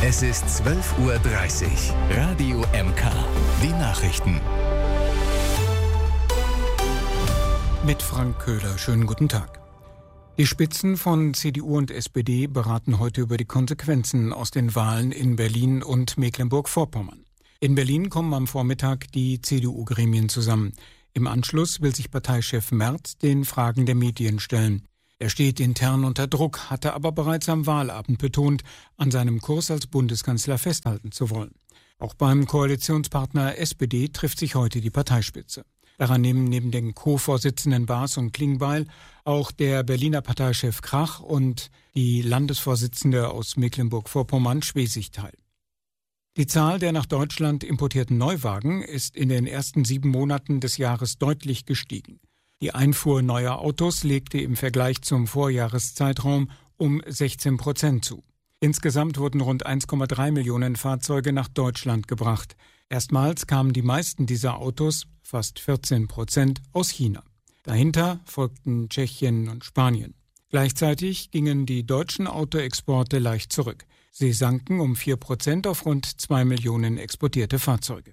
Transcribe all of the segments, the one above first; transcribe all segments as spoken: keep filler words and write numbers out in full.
Es ist zwölf Uhr dreißig. Radio M K. Die Nachrichten. Mit Frank Köhler. Schönen guten Tag. Die Spitzen von C D U und S P D beraten heute über die Konsequenzen aus den Wahlen in Berlin und Mecklenburg-Vorpommern. In Berlin kommen am Vormittag die C D U-Gremien zusammen. Im Anschluss will sich Parteichef Merz den Fragen der Medien stellen. Er steht intern unter Druck, hatte aber bereits am Wahlabend betont, an seinem Kurs als Bundeskanzler festhalten zu wollen. Auch beim Koalitionspartner S P D trifft sich heute die Parteispitze. Daran nehmen neben den Co-Vorsitzenden Baas und Klingbeil auch der Berliner Parteichef Krach und die Landesvorsitzende aus Mecklenburg-Vorpommern Schwesig teil. Die Zahl der nach Deutschland importierten Neuwagen ist in den ersten sieben Monaten des Jahres deutlich gestiegen. Die Einfuhr neuer Autos legte im Vergleich zum Vorjahreszeitraum um sechzehn Prozent zu. Insgesamt wurden rund eins Komma drei Millionen Fahrzeuge nach Deutschland gebracht. Erstmals kamen die meisten dieser Autos, fast vierzehn Prozent, aus China. Dahinter folgten Tschechien und Spanien. Gleichzeitig gingen die deutschen Autoexporte leicht zurück. Sie sanken um vier Prozent auf rund zwei Millionen exportierte Fahrzeuge.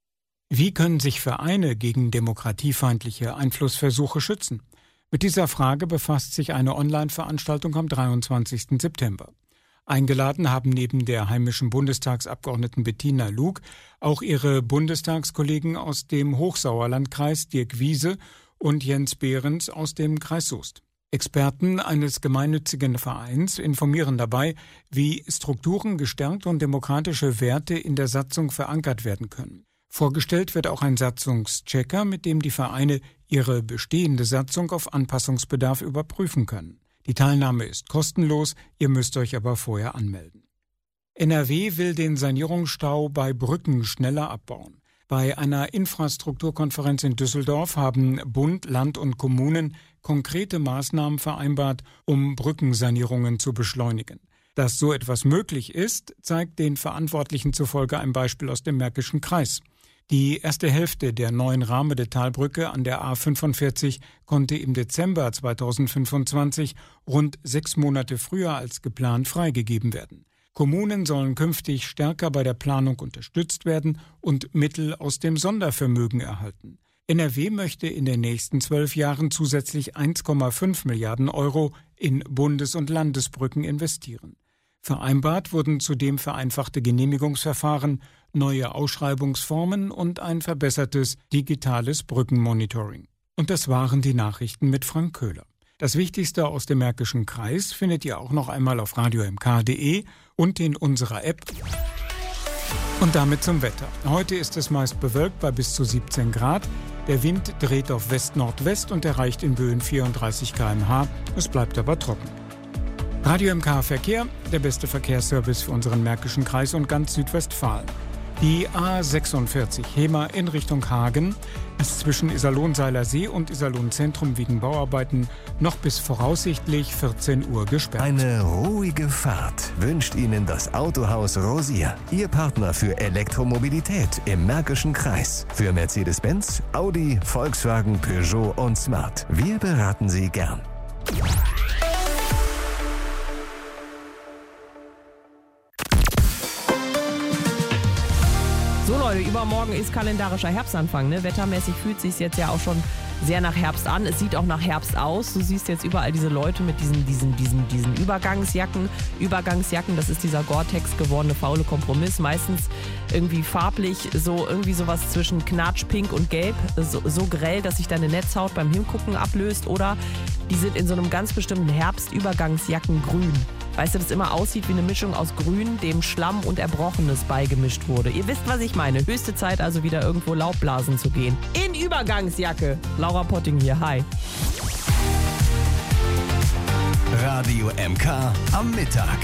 Wie können sich Vereine gegen demokratiefeindliche Einflussversuche schützen? Mit dieser Frage befasst sich eine Online-Veranstaltung am dreiundzwanzigsten September. Eingeladen haben neben der heimischen Bundestagsabgeordneten Bettina Lug auch ihre Bundestagskollegen aus dem Hochsauerlandkreis Dirk Wiese und Jens Behrens aus dem Kreis Soest. Experten eines gemeinnützigen Vereins informieren dabei, wie Strukturen gestärkt und demokratische Werte in der Satzung verankert werden können. Vorgestellt wird auch ein Satzungschecker, mit dem die Vereine ihre bestehende Satzung auf Anpassungsbedarf überprüfen können. Die Teilnahme ist kostenlos, ihr müsst euch aber vorher anmelden. N R W will den Sanierungsstau bei Brücken schneller abbauen. Bei einer Infrastrukturkonferenz in Düsseldorf haben Bund, Land und Kommunen konkrete Maßnahmen vereinbart, um Brückensanierungen zu beschleunigen. Dass so etwas möglich ist, zeigt den Verantwortlichen zufolge ein Beispiel aus dem Märkischen Kreis. Die erste Hälfte der neuen Rahmede-Talbrücke an der A fünfundvierzig konnte im Dezember zweitausendfünfundzwanzig, rund sechs Monate früher als geplant, freigegeben werden. Kommunen sollen künftig stärker bei der Planung unterstützt werden und Mittel aus dem Sondervermögen erhalten. N R W möchte in den nächsten zwölf Jahren zusätzlich eins Komma fünf Milliarden Euro in Bundes- und Landesbrücken investieren. Vereinbart wurden zudem vereinfachte Genehmigungsverfahren, neue Ausschreibungsformen und ein verbessertes digitales Brückenmonitoring. Und das waren die Nachrichten mit Frank Köhler. Das Wichtigste aus dem Märkischen Kreis findet ihr auch noch einmal auf radio m k punkt d e und in unserer App. Und damit zum Wetter. Heute ist es meist bewölkt bei bis zu siebzehn Grad. Der Wind dreht auf West-Nordwest und erreicht in Böen vierunddreißig Kilometer pro Stunde. Es bleibt aber trocken. Radio M K Verkehr, der beste Verkehrsservice für unseren Märkischen Kreis und ganz Südwestfalen. Die A sechsundvierzig Hemer in Richtung Hagen ist zwischen Iserlohn-Seiler See und Iserlohn-Zentrum wegen Bauarbeiten noch bis voraussichtlich vierzehn Uhr gesperrt. Eine ruhige Fahrt wünscht Ihnen das Autohaus Rosier. Ihr Partner für Elektromobilität im Märkischen Kreis. Für Mercedes-Benz, Audi, Volkswagen, Peugeot und Smart. Wir beraten Sie gern. So Leute, übermorgen ist kalendarischer Herbstanfang. Ne? Wettermäßig fühlt es sich jetzt ja auch schon sehr nach Herbst an. Es sieht auch nach Herbst aus. Du siehst jetzt überall diese Leute mit diesen, diesen, diesen, diesen Übergangsjacken. Übergangsjacken, das ist dieser Gore-Tex gewordene faule Kompromiss. Meistens irgendwie farblich, so irgendwie sowas zwischen Knatsch, Pink und Gelb. So, so grell, dass sich deine Netzhaut beim Hingucken ablöst. Oder die sind in so einem ganz bestimmten Herbstübergangsjacken grün. Weißt du, das immer aussieht wie eine Mischung aus Grün, dem Schlamm und Erbrochenes beigemischt wurde. Ihr wisst, was ich meine. Höchste Zeit also wieder irgendwo Laubblasen zu gehen. In Übergangsjacke. Laura Potting hier, hi. Radio M K am Mittag.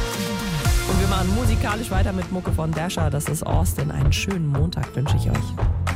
Und wir machen musikalisch weiter mit Mucke von Dasher. Das ist Austin. Einen schönen Montag wünsche ich euch.